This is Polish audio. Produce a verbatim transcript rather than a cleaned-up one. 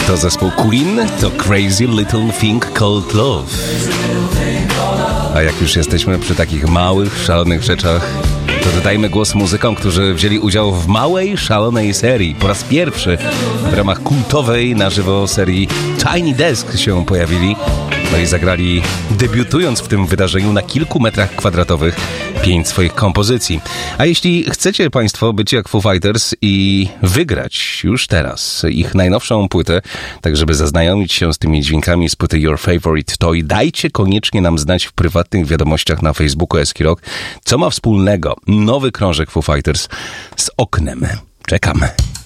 To zespół Queen, to Crazy Little Thing Called Love. A jak już jesteśmy przy takich małych, szalonych rzeczach, to dodajmy głos muzykom, którzy wzięli udział w małej, szalonej serii. Po raz pierwszy w ramach kultowej na żywo serii Tiny Desk się pojawili. No i zagrali, debiutując w tym wydarzeniu na kilku metrach kwadratowych, pięć swoich kompozycji. A jeśli chcecie Państwo być jak Foo Fighters i wygrać już teraz ich najnowszą płytę, tak żeby zaznajomić się z tymi dźwiękami z płyty Your Favorite Toy, dajcie koniecznie nam znać w prywatnych wiadomościach na Facebooku Eski Rock, co ma wspólnego nowy krążek Foo Fighters z oknem. Czekamy.